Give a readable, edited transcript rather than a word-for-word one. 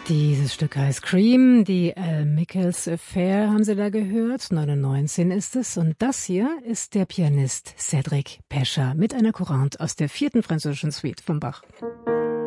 Dieses Stück heißt Cream, die Michels Affair haben Sie da gehört, 919 ist es. Und das hier ist der Pianist Cédric Pescher mit einer Courante aus der 4. französischen Suite von Bach.